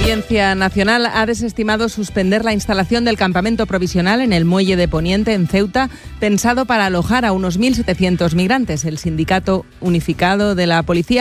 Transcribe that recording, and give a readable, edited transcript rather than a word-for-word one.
Audiencia Nacional ha desestimado suspender la instalación del campamento provisional en el muelle de Poniente, en Ceuta, pensado para alojar a unos 1.700 migrantes. El Sindicato Unificado de la Policía